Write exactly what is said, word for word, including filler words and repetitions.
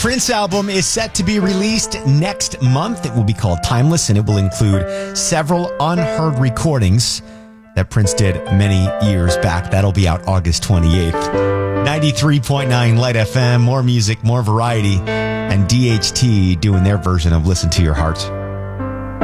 Prince album is set to be released next month. It will be called Timeless, and it will include several unheard recordings that Prince did many years back. That'll be out August twenty-eighth. ninety-three point nine Light F M, more music, more variety, and D H T doing their version of Listen to Your Heart.